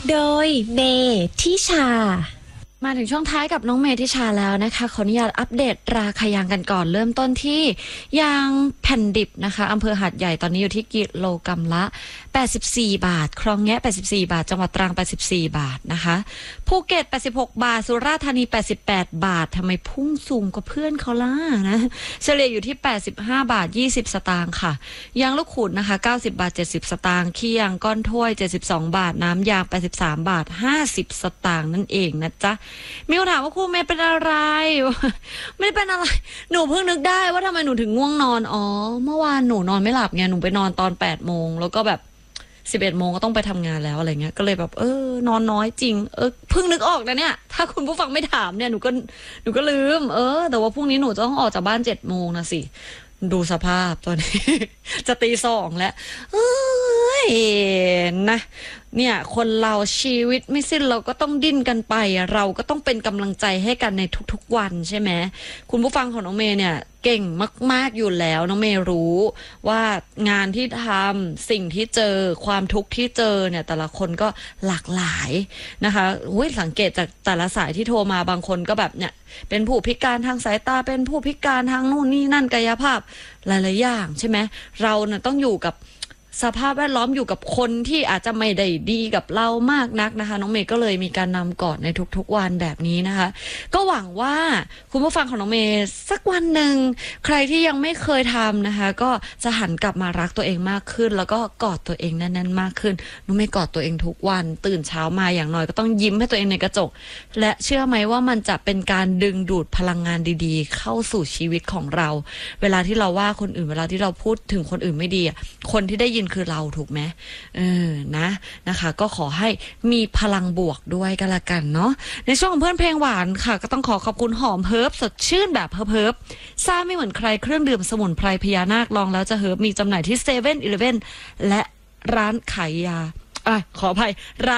โดยเมทิชามาถึงช่วงท้ายกับน้องเมธิชาแล้วนะคะขออนุญาตอัปเดตราคายางกันก่อนเริ่มต้นที่ยางแผ่นดิบนะคะอำเภอหาดใหญ่ตอนนี้อยู่ที่กิโลกรัมละ84 บาทคลองแงะ84 บาทจังหวัดตรัง84 บาทนะคะภูเก็ต86 บาทสุราษฎร์ธานี88 บาททำไมพุ่งสูงกว่าเพื่อนเขาล่ะนะเฉลี่ยอยู่ที่85 บาท20 สตางค์ค่ะยางลูกขุนนะคะ90 บาท70 สตางค์ขี้ยางก้อนถ้วย72 บาทน้ำยาง83 บาท50 สตางค์นั่นเองนะจ๊ะมีคนถามว่าครูเมย์เป็นอะไรไม่ได้เป็นอะไรหนูเพิ่งนึกได้ว่าทำไมหนูถึงง่วงนอนอ๋อเมื่อวานหนูนอนไม่หลับไงหนูไปนอนตอน8 โมงแล้วก็แบบ11 โมงก็ต้องไปทำงานแล้วอะไรเงี้ยก็เลยแบบนอนน้อยจริงเพิ่งนึกออกนะเนี่ยถ้าคุณผู้ฟังไม่ถามเนี่ยหนูก็ลืมแต่ว่าพรุ่งนี้หนูจะต้องออกจากบ้าน7 โมงนะสิดูสภาพตอนนี้ จะตี 2แล้วนะเนี่ยคนเราชีวิตไม่สิ้นเราก็ต้องดิ้นกันไปเราก็ต้องเป็นกำลังใจให้กันในทุกๆวันใช่ไหมคุณผู้ฟังของน้องเมย์เนี่ยเก่งมากๆอยู่แล้วน้องเมย์รู้ว่างานที่ทำสิ่งที่เจอความทุกข์ที่เจอเนี่ยแต่ละคนก็หลากหลายนะคะสังเกตจากแต่ละสายที่โทรมาบางคนก็แบบเนี่ยเป็นผู้พิการทางสายตาเป็นผู้พิการทางนู่นนี่นั่นกายภาพหลายๆอย่างใช่ไหมเราเนี่ยต้องอยู่กับสภาพแวดล้อมอยู่กับคนที่อาจจะไม่ได้ดีกับเรามากนักนะคะน้องเมย์ก็เลยมีการนำกอดในทุกๆวันแบบนี้นะคะก็หวังว่าคุณผู้ฟังของน้องเมย์สักวันหนึ่งใครที่ยังไม่เคยทำนะคะก็จะหันกลับมารักตัวเองมากขึ้นแล้วก็กอดตัวเองแน่นๆมากขึ้นน้องเมย์กอดตัวเองทุกวันตื่นเช้ามาอย่างน้อยก็ต้องยิ้มให้ตัวเองในกระจกและเชื่อไหมว่ามันจะเป็นการดึงดูดพลังงานดีๆเข้าสู่ชีวิตของเราเวลาที่เราว่าคนอื่นเวลาที่เราพูดถึงคนอื่นไม่ดีคนที่ได้ยินคือเราถูกไหมนะคะก็ขอให้มีพลังบวกด้วยกันละกันเนาะในช่วงของเพื่อนเพลงหวานค่ะก็ต้องขอขอบคุณหอมเฮิร์บสดชื่นแบบเฮิร์บซ่าไม่เหมือนใครเครื่องดื่มสมุนไพรพญานาคลองแล้วจะเฮิร์บมีจำหน่ายที่7-11และร้านขายยาขออภัยร้าน